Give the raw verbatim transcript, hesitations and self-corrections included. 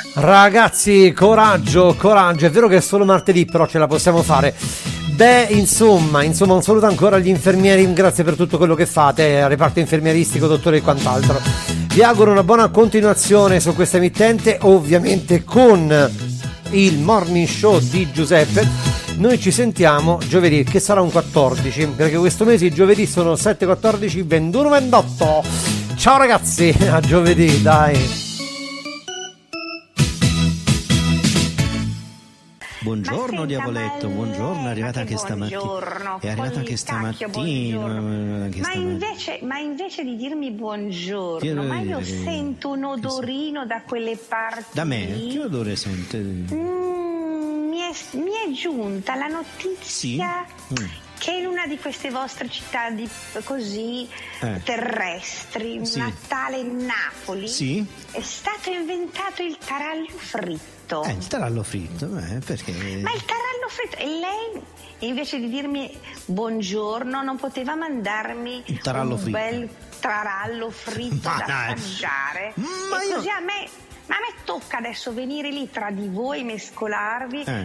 Ragazzi, coraggio, coraggio. È vero che è solo martedì, però ce la possiamo fare. Beh, insomma, insomma, un saluto ancora agli infermieri. Grazie per tutto quello che fate, al reparto infermieristico, dottore e quant'altro. Vi auguro una buona continuazione su questa emittente, ovviamente con il morning show di Giuseppe. Noi ci sentiamo giovedì, che sarà un quattordici, perché questo mese i giovedì sono sette, quattordici, ventuno, ventotto. Ciao ragazzi, a giovedì, dai. Buongiorno senta, Diavoletto, ma buongiorno, è lei- arrivata ma anche che stamattina. buongiorno, È arrivata anche col stamattina. cacchio, buongiorno. anche Ma stamattina. invece, ma invece di dirmi buongiorno, Che- ma io che- sento un che- odorino da quelle parti Da me? lì. Che odore sente? Mm, mi, è, mi è giunta la notizia Sì? Mm. che in una di queste vostre città di, così Eh. terrestri, Sì. una tale Napoli, Sì? è stato inventato il tarallo fritto. Eh, il tarallo fritto, eh, perché? Ma il tarallo fritto, e lei invece di dirmi buongiorno non poteva mandarmi Il tarallo un fritto. bel tarallo fritto Ma da dai. assaggiare? Ma e io- così a me, ma a me tocca adesso venire lì tra di voi, mescolarvi Eh.